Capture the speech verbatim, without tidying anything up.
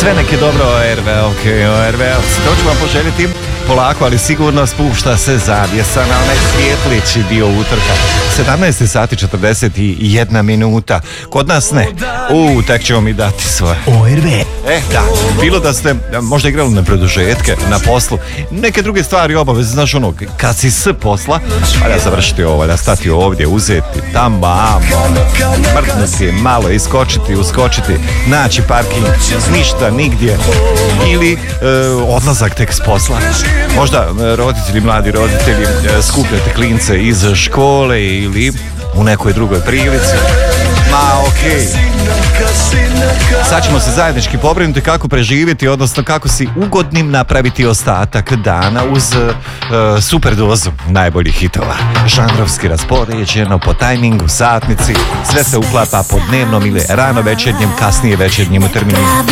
Sve nek je dobro o R V, ok, o R V. To ću vam poželjeti polako, ali sigurno spušta se zavjesa na onaj svijetlići dio utorka. sedamnaest sati četrdeset jedna minuta. Kod nas ne. U, tek ćemo mi dati svoje. O R V. E, da. Bilo da ste možda igrali na produžetke, na poslu, neke druge stvari obaveze, znaš ono, kad si s posla, a da završiti ovo, da stati ovdje, uzeti tamo, mrtnuti, malo iskočiti, uskočiti, naći parking, ništa, nigdje, ili e, odlazak tek s posla. Možda e, roditelji, mladi roditelji, e, skupljate klince iz škole ili u nekoj drugoj prilici. Ma, okej. Okay. Sad ćemo se zajednički pobrinuti kako preživjeti, odnosno kako si ugodnim napraviti ostatak dana uz uh, super dozu najboljih hitova. Žanrovski raspoređeno, po tajmingu, satnici, sve se uklapa po dnevnom ili rano večernjem, kasnije večernjem terminu.